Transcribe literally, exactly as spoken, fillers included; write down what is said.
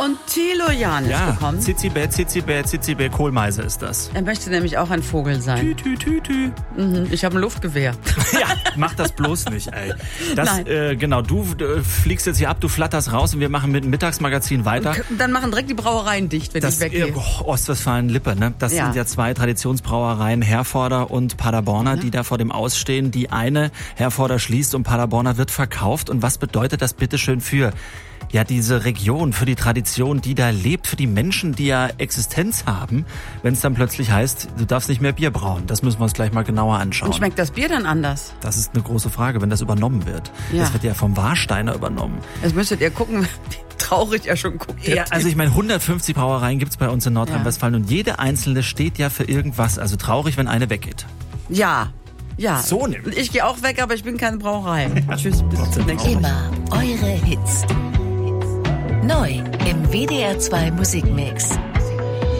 und Thilo Janisch Ja, bekommen. Zizibä, Zizibä, Zizibä, Kohlmeise ist das. Er möchte nämlich auch ein Vogel sein. Tü, tü, tü, tü. Mhm, ich habe ein Luftgewehr. Ja, mach das bloß nicht, ey. Das, Nein. äh, genau, du äh, fliegst jetzt hier ab, du flatterst raus und wir machen mit dem Mittagsmagazin weiter. Dann machen direkt die Brauereien dicht, wenn Das ich weggehe. oh, Ostwestfalen-Lippe, ne? Das Ja. sind ja zwei Traditionsbrauereien, Herforder und Paderborner, Mhm. die da vor dem Ausstehen. Die eine, Herforder, schließt und Paderborner wird verkauft. Und was bedeutet das bitteschön für ja diese Region, für die Tradition, die da lebt, für die Menschen, die ja Existenz haben, wenn es dann plötzlich heißt, du darfst nicht mehr Bier brauen? Das müssen wir uns gleich mal genauer anschauen. Und schmeckt das Bier dann anders? Das ist eine große Frage, wenn das übernommen wird. Ja. Das wird ja vom Warsteiner übernommen. Jetzt müsstet ihr gucken, wie traurig er schon guckt. Ja, also ich meine, hundertfünfzig Brauereien gibt's bei uns in Nordrhein-Westfalen und jede einzelne steht ja für irgendwas. Also traurig, wenn eine weggeht. Ja, ja. So nämlich. Und ich gehe auch weg, aber ich bin keine Brauerei. Tschüss, bis zum nächsten Mal. Immer eure Hits. Neu im W D R zwei Musikmix.